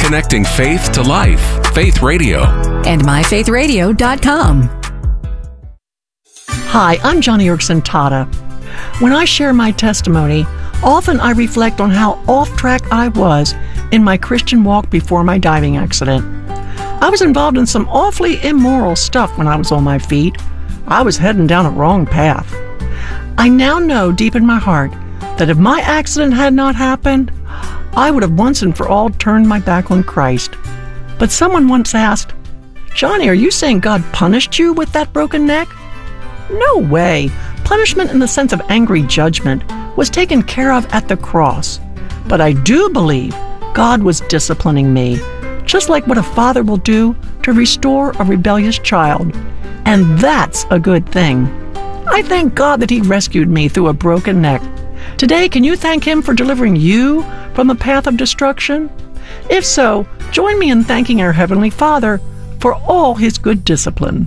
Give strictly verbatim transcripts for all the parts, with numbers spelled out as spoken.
Connecting faith to life. Faith Radio. And my faith radio dot com. Hi, I'm Johnny Erickson Tata. When I share my testimony, often I reflect on how off track I was in my Christian walk before my diving accident. I was involved in some awfully immoral stuff when I was on my feet. I was heading down a wrong path. I now know deep in my heart that if my accident had not happened, I would have once and for all turned my back on Christ. But someone once asked, "Johnny, are you saying God punished you with that broken neck?" No way. Punishment in the sense of angry judgment was taken care of at the cross. But I do believe God was disciplining me, just like what a father will do to restore a rebellious child. And that's a good thing. I thank God that He rescued me through a broken neck. Today, can you thank Him for delivering you from the path of destruction? If so, join me in thanking our Heavenly Father for all His good discipline.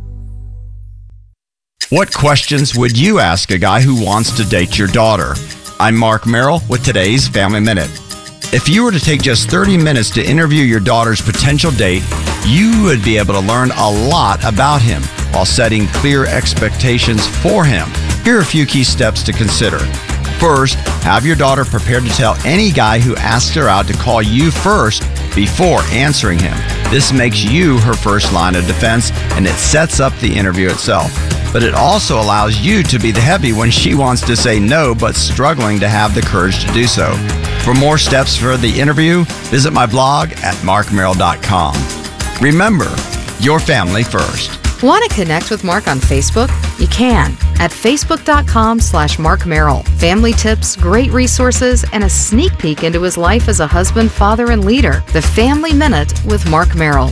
What questions would you ask a guy who wants to date your daughter? I'm Mark Merrill with today's Family Minute. If you were to take just thirty minutes to interview your daughter's potential date, you would be able to learn a lot about him while setting clear expectations for him. Here are a few key steps to consider. First, have your daughter prepared to tell any guy who asks her out to call you first before answering him. This makes you her first line of defense, and it sets up the interview itself. But it also allows you to be the heavy when she wants to say no but struggling to have the courage to do so. For more steps for the interview, visit my blog at mark merrill dot com. Remember, your family first. Want to connect with Mark on Facebook? You can at facebook.com slash Mark Merrill. Family tips, great resources, and a sneak peek into his life as a husband, father, and leader. The Family Minute with Mark Merrill.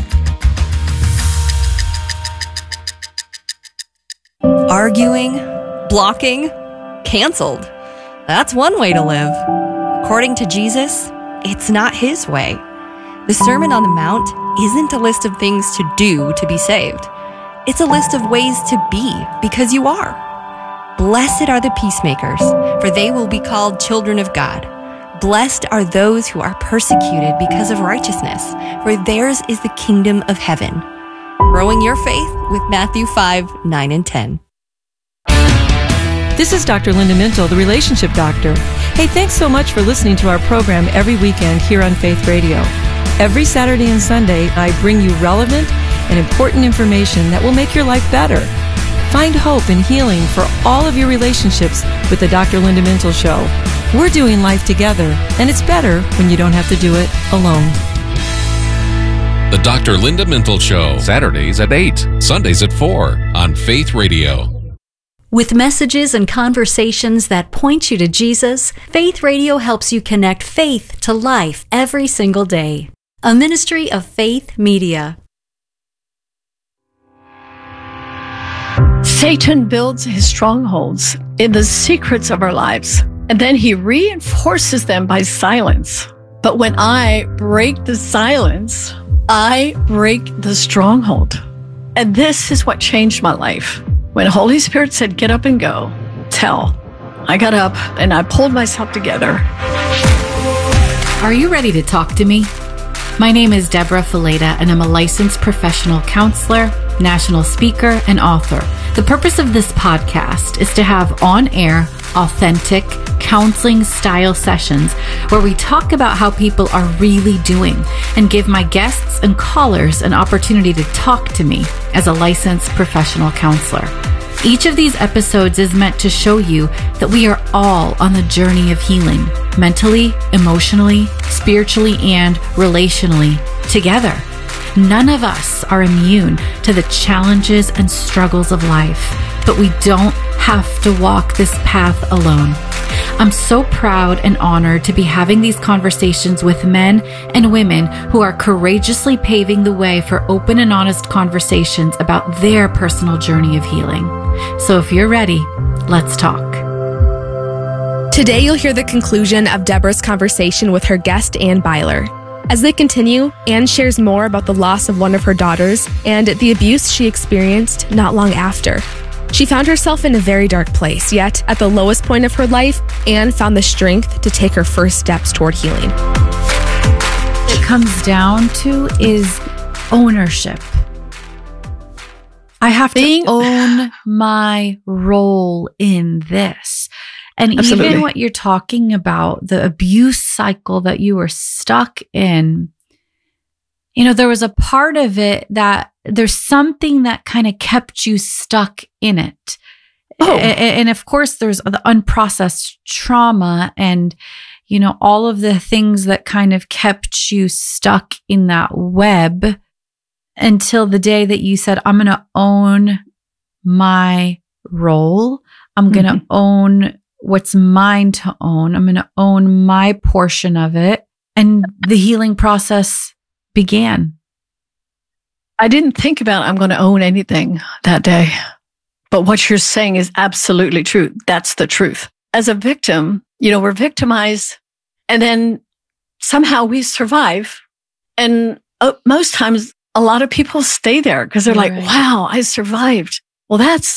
Arguing, blocking, canceled. That's one way to live. According to Jesus, it's not His way. The Sermon on the Mount isn't a list of things to do to be saved. It's a list of ways to be because you are. Blessed are the peacemakers, for they will be called children of God. Blessed are those who are persecuted because of righteousness, for theirs is the kingdom of heaven. Growing your faith with Matthew five, nine, and ten. This is Doctor Linda Mintle, the Relationship Doctor. Hey, thanks so much for listening to our program every weekend here on Faith Radio. Every Saturday and Sunday, I bring you relevant and important information that will make your life better. Find hope and healing for all of your relationships with the Doctor Linda Mintle Show. We're doing life together, and it's better when you don't have to do it alone. The Doctor Linda Mintle Show, Saturdays at eight, Sundays at four on Faith Radio. With messages and conversations that point you to Jesus, Faith Radio helps you connect faith to life every single day. A ministry of Faith Media. Satan builds his strongholds in the secrets of our lives, and then he reinforces them by silence. But when I break the silence, I break the stronghold. And this is what changed my life. When Holy Spirit said, get up and go, tell, I got up and I pulled myself together. Are you ready to talk to me? My name is Deborah Fileta, and I'm a licensed professional counselor, national speaker, and author. The purpose of this podcast is to have on-air, authentic, counseling-style sessions where we talk about how people are really doing and give my guests and callers an opportunity to talk to me as a licensed professional counselor. Each of these episodes is meant to show you that we are all on the journey of healing, mentally, emotionally, spiritually, and relationally, together. None of us are immune to the challenges and struggles of life, but we don't have to walk this path alone. I'm so proud and honored to be having these conversations with men and women who are courageously paving the way for open and honest conversations about their personal journey of healing. So if you're ready, let's talk. Today you'll hear the conclusion of Deborah's conversation with her guest, Ann Byler. As they continue, Ann shares more about the loss of one of her daughters and the abuse she experienced not long after. She found herself in a very dark place, yet at the lowest point of her life, Ann found the strength to take her first steps toward healing. It comes down to is ownership. I have Being- to own my role in this. And Absolutely. even what you're talking about, the abuse cycle that you were stuck in, you know, there was a part of it that there's something that kind of kept you stuck in it. Oh. A- And of course, there's the unprocessed trauma and, you know, all of the things that kind of kept you stuck in that web until the day that you said, I'm going to own my role. I'm going to Mhm. own what's mine to own. I'm going to own my portion of it. And the healing process began. I didn't think about I'm going to own anything that day. But what you're saying is absolutely true. That's the truth. As a victim, you know, we're victimized and then somehow we survive. And uh, most times, a lot of people stay there because they're like, Right. wow, I survived. Well, that's